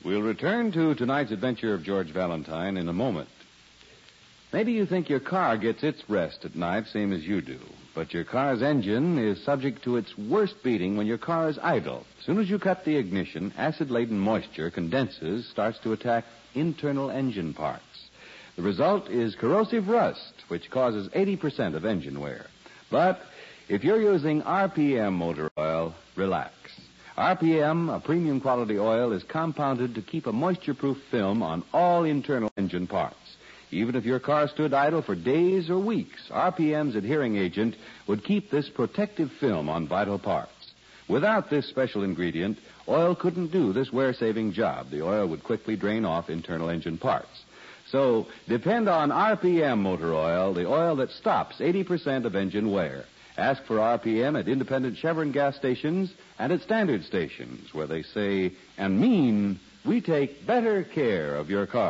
We'll return to tonight's adventure of George Valentine in a moment. Maybe you think your car gets its rest at night, same as you do. But your car's engine is subject to its worst beating when your car is idle. As soon as you cut the ignition, acid-laden moisture condenses, starts to attack internal engine parts. The result is corrosive rust, which causes 80% of engine wear. But if you're using RPM motor oil, relax. RPM, a premium quality oil, is compounded to keep a moisture-proof film on all internal engine parts. Even if your car stood idle for days or weeks, RPM's adhering agent would keep this protective film on vital parts. Without this special ingredient, oil couldn't do this wear-saving job. The oil would quickly drain off internal engine parts. So depend on RPM motor oil, the oil that stops 80% of engine wear. Ask for RPM at independent Chevron gas stations and at standard stations where they say and mean we take better care of your car.